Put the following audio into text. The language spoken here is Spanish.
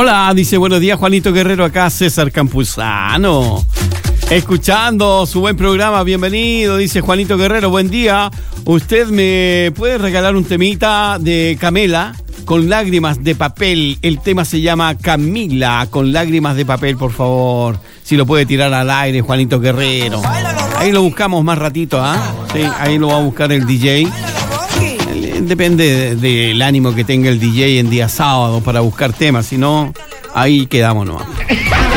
Hola, dice buenos días Juanito Guerrero, acá César Campuzano. Escuchando su buen programa, bienvenido, dice Juanito Guerrero, buen día. ¿Usted me puede regalar un temita de Camela con lágrimas de papel? El tema se llama Camila con lágrimas de papel, por favor. Si lo puede tirar al aire, Juanito Guerrero. Ahí lo buscamos más ratito, ¿ah? Sí, ahí lo va a buscar el DJ. Depende del ánimo que tenga el DJ en día sábado para buscar temas, si no, ahí quedamos nomás.